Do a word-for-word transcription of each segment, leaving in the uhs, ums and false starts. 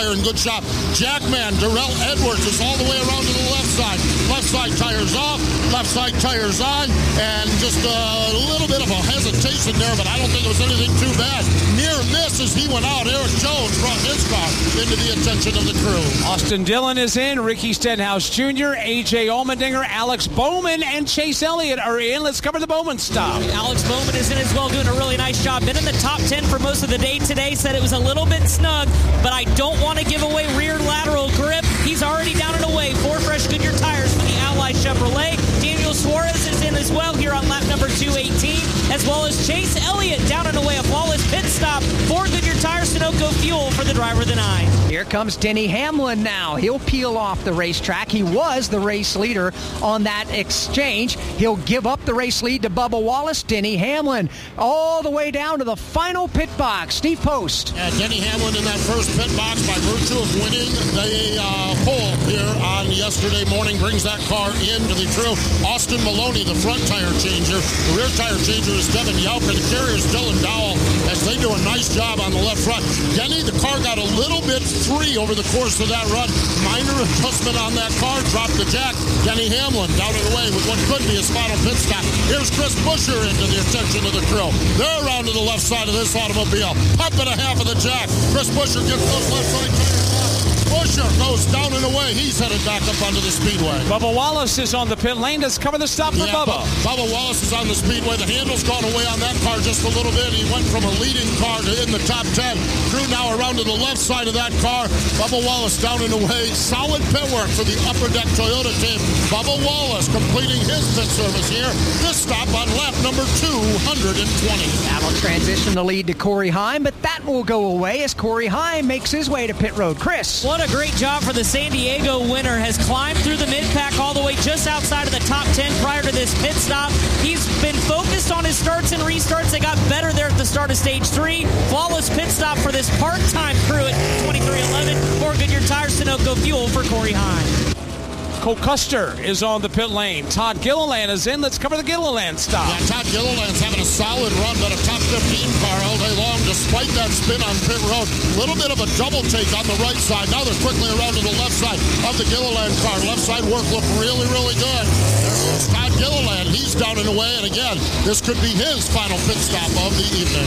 tire in good shape. Jackman, Darrell Edwards is all the way around to the left side. Left side tires off, left side tires on, and just a little bit of a hesitation there, but I don't think it was anything too bad. Near miss as he went out. Eric Jones brought his car into the attention of the crew. Austin Dillon is in, Ricky Stenhouse Junior, A J Allmendinger, Alex Bowman, and Chase Elliott are in. Let's cover the Bowman stop. Alex Bowman is in as well, doing a really nice job. Been in the top ten for most of the day today. Said it was a little bit snug, but I don't want to give away rear lateral grip. He's already down and away. Four fresh Goodyear tires for the Ally Chevrolet. Daniel Suarez is in as well here on lap number two eighteen, as well as Chase Elliott down and away. A flawless pit stop for Goodyear tires, Sunoco fuel for the driver of the nine. Here comes Denny Hamlin now. He'll peel off the racetrack. He was the race leader on that exchange. He'll give up the race lead to Bubba Wallace. Denny Hamlin all the way down to the final pit box. Steve Post. Yeah, Denny Hamlin in that first pit box by virtue of winning the uh, pole here on yesterday morning brings that car into the crew. Austin Maloney, the front tire changer. The rear tire changer is Devin Yelker. The carrier is Dylan Dowell as they do a nice job on the left front. Denny, the car got a little bit free over the course of that run. Minor adjustment on that car, dropped the jack. Denny Hamlin down and away with what could be his final pit stop. Here's Chris Buescher into the attention of the crew. They're around to the left side of this automobile. Pump and a half of the jack. Chris Buescher gets those left side tires off. Buescher goes down and away. He's headed back up onto the speedway. Bubba Wallace is on the pit lane. Let's cover the stop for yeah, Bubba. Bubba Wallace is on the speedway. The handle's gone away on that car just a little bit. He went from a leading car to in the top ten. Crew now around to the left side of that car. Bubba Wallace down and away. Solid pit work for the Upper Deck Toyota team. Bubba Wallace completing his pit service here. This stop on lap number two hundred twenty. That'll transition the lead to Corey Heim, but that will go away as Corey Heim makes his way to pit road. Chris. What a great job for the San Diego winner. Has climbed through the mid-pack all the way just outside of the top ten prior to this pit stop. He's been focused on his starts and restarts. They got better there at the start of stage three. Flawless pit stop for this part-time crew at twenty-three eleven. For Goodyear tires, Sunoco fuel for Corey Heim. Cole Custer is on the pit lane. Todd Gilliland is in. Let's cover the Gilliland stop. Yeah, Todd Gilliland's having a solid run, but a top fifteen car all day long, despite that spin on pit road. A little bit of a double take on the right side. Now they're quickly around to the left side of the Gilliland car. Left side work looked really, really good. There goes Todd Gilliland. He's down and away, and again, this could be his final pit stop of the evening.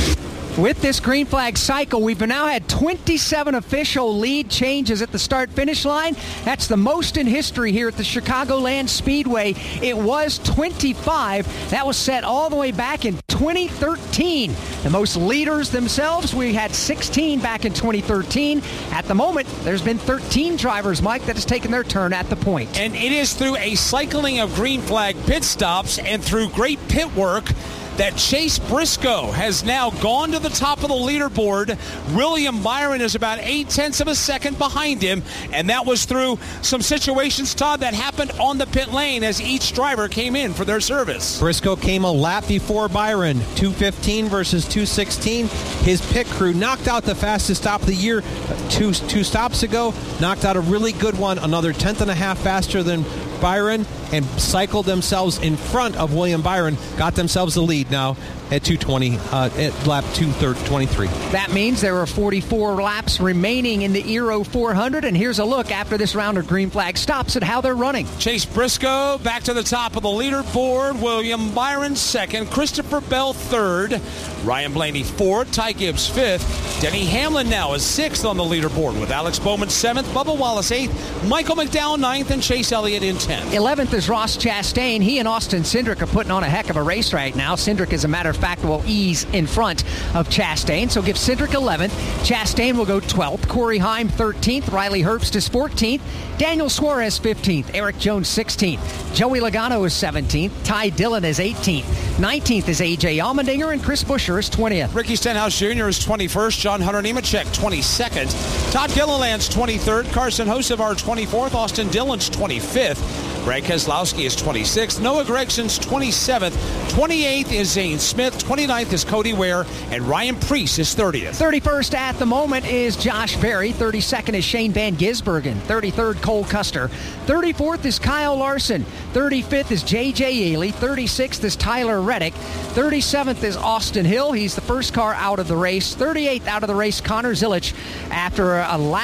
With this green flag cycle, we've now had twenty-seven official lead changes at the start-finish line. That's the most in history here at the Chicagoland Speedway. It was twenty-five. That was set all the way back in twenty thirteen. The most leaders themselves, we had sixteen back in twenty thirteen. At the moment, there's been thirteen drivers, Mike, that has taken their turn at the point. And it is through a cycling of green flag pit stops and through great pit work that Chase Briscoe has now gone to the top of the leaderboard. William Byron is about eight-tenths of a second behind him, and that was through some situations, Todd, that happened on the pit lane as each driver came in for their service. Briscoe came a lap before Byron, two fifteen versus two sixteen. His pit crew knocked out the fastest stop of the year two, two stops ago, knocked out a really good one, another tenth and a half faster than Byron, and cycled themselves in front of William Byron, got themselves the lead now at two twenty, uh, at lap two twenty-three. That means there are forty-four laps remaining in the Aero four hundred, and here's a look after this round of green flag stops at how they're running. Chase Briscoe back to the top of the leaderboard. William Byron second. Christopher Bell third. Ryan Blaney fourth. Ty Gibbs fifth. Denny Hamlin now is sixth on the leaderboard with Alex Bowman seventh. Bubba Wallace eighth. Michael McDowell ninth, and Chase Elliott in tenth. eleventh is Ross Chastain. He and Austin Cindric are putting on a heck of a race right now. Cindric, as a matter of fact, will ease in front of Chastain, so give Cindric eleventh. Chastain will go twelfth. Corey Heim thirteenth. Riley Herbst is fourteenth. Daniel Suarez fifteenth. Eric Jones sixteenth. Joey Logano is seventeenth. Ty Dillon is eighteenth. nineteenth is A J Allmendinger, and Chris Buescher is twentieth. Ricky Stenhouse Junior is twenty-first. John Hunter Nemechek twenty-second. Todd Gilliland's twenty-third. Carson Hocevar twenty-fourth. Austin Dillon's twenty-fifth. Greg Keselowski is twenty-sixth. Noah Gregson's twenty-seventh. twenty-eighth is Zane Smith. twenty-ninth is Cody Ware. And Ryan Preece is thirtieth. thirty-first at the moment is Josh Berry. thirty-second is Shane Van Gisbergen. thirty-third, Cole Custer. thirty-fourth is Kyle Larson. thirty-fifth is J J Ailey. thirty-sixth is Tyler Reddick. thirty-seventh is Austin Hill. He's the first car out of the race. thirty-eighth out of the race, Connor Zilic, after a lap